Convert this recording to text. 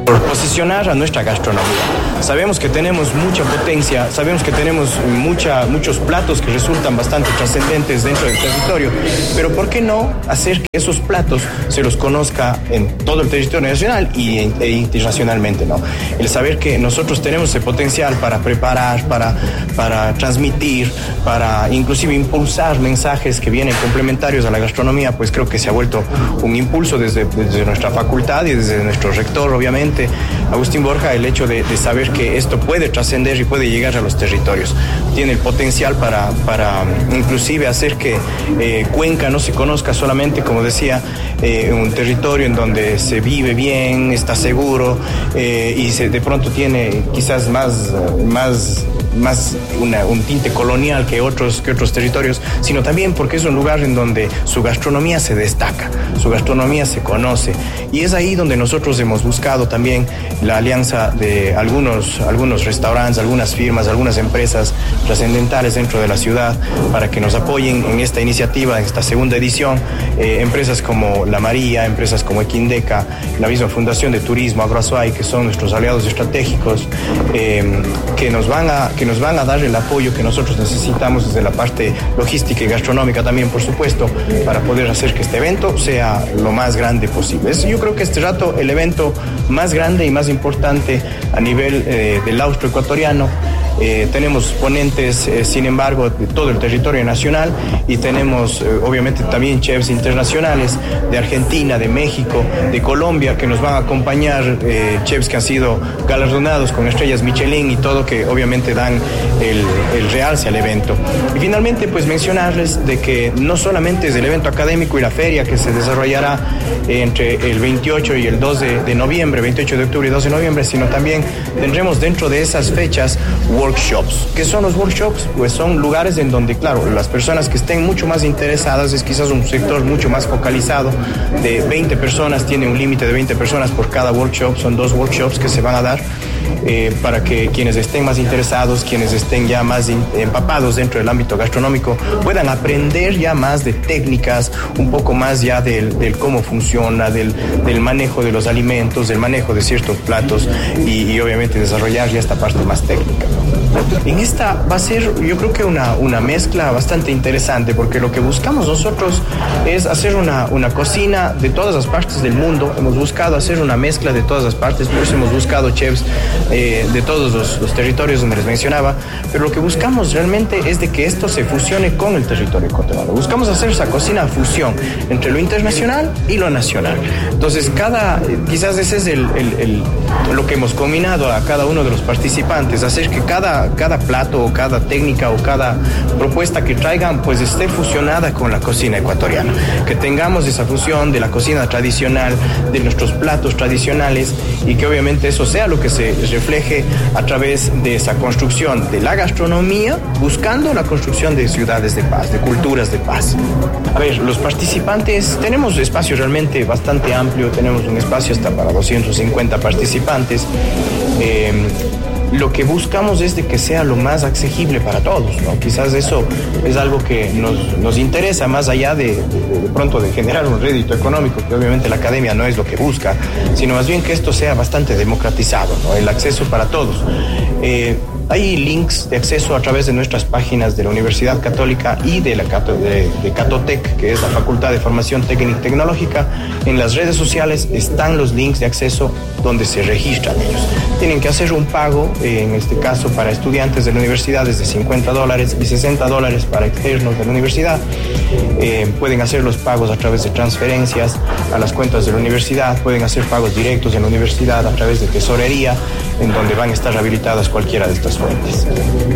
por posicionar a nuestra gastronomía. Sabemos que tenemos mucha potencia, sabemos que tenemos muchos platos que resultan bastante trascendentes dentro del territorio, pero ¿por qué no hacer que esos platos se los conozca en todo el territorio nacional e internacionalmente, ¿no? El saber que nosotros tenemos ese potencial para preparar, para transmitir, para inclusive impulsar mensajes que vienen complementarios a la gastronomía, pues creo que se ha vuelto un impulso desde nuestra facultad y desde nuestro rector, obviamente, Agustín Borja, el hecho de saber que esto puede trascender y puede llegar a los territorios. Tiene el potencial para inclusive hacer que Cuenca no se conozca solamente, como decía, un territorio en donde se vive bien, está seguro y de pronto tiene quizás más un tinte colonial que otros territorios, sino también porque es un lugar en donde su gastronomía se destaca, su gastronomía se conoce, y es ahí donde nosotros hemos buscado también la alianza de algunos restaurantes, algunas firmas, algunas empresas trascendentales dentro de la ciudad para que nos apoyen en esta iniciativa, en esta segunda edición, empresas como La María, empresas como Equindeca, la misma Fundación de Turismo Agroazuay, que son nuestros aliados estratégicos, que nos van a dar el apoyo que nosotros necesitamos desde la parte logística y gastronómica también, por supuesto, para poder hacer que este evento sea lo más grande posible. Yo creo que este rato el evento más grande y más importante a nivel del austro ecuatoriano. Tenemos ponentes, sin embargo, de todo el territorio nacional, y tenemos obviamente también chefs internacionales de Argentina, de México, de Colombia, que nos van a acompañar, chefs que han sido galardonados con estrellas Michelin y todo, que obviamente dan el realce al evento. Y finalmente, pues mencionarles de que no solamente es el evento académico y la feria que se desarrollará entre el 28 y el 2 de noviembre, 28 de octubre y 2 de noviembre, sino también tendremos dentro de esas fechas workshops. ¿Qué son los workshops? Pues son lugares en donde, claro, las personas que estén mucho más interesadas, es quizás un sector mucho más focalizado, de 20 personas, tiene un límite de 20 personas por cada workshop, son 2 workshops que se van a dar para que quienes estén más interesados, quienes estén ya más empapados dentro del ámbito gastronómico, puedan aprender ya más de técnicas, un poco más ya del cómo funciona, del manejo de los alimentos, del manejo de ciertos platos y obviamente desarrollar ya esta parte más técnica. En esta va a ser, yo creo que una mezcla bastante interesante, porque lo que buscamos nosotros es hacer una cocina de todas las partes del mundo. Hemos buscado hacer una mezcla de todas las partes, por eso hemos buscado chefs de todos los territorios donde les mencionaba, pero lo que buscamos realmente es de que esto se fusione con el territorio ecuatoriano. Buscamos hacer esa cocina fusión entre lo internacional y lo nacional. Entonces, quizás ese es lo que hemos combinado a cada uno de los participantes, hacer que cada plato o cada técnica o cada propuesta que traigan pues esté fusionada con la cocina ecuatoriana, que tengamos esa fusión de la cocina tradicional, de nuestros platos tradicionales, y que obviamente eso sea lo que se refleje a través de esa construcción de la gastronomía, buscando la construcción de ciudades de paz, de culturas de paz. A ver, los participantes, tenemos espacio realmente bastante amplio, tenemos un espacio hasta para 250 participantes. Lo que buscamos es de que sea lo más accesible para todos, ¿no? Quizás eso es algo que nos interesa, más allá de pronto de generar un rédito económico, que obviamente la academia no es lo que busca, sino más bien que esto sea bastante democratizado, ¿no? El acceso para todos. Hay links de acceso a través de nuestras páginas de la Universidad Católica y de Catotec, que es la Facultad de Formación Técnica y Tecnológica. En las redes sociales están los links de acceso donde se registran ellos. Tienen que hacer un pago, en este caso para estudiantes de la universidad es de $50 y $60 para externos de la universidad. Pueden hacer los pagos a través de transferencias a las cuentas de la universidad, pueden hacer pagos directos en la universidad a través de tesorería, en donde van a estar habilitadas cualquiera de estas fuentes.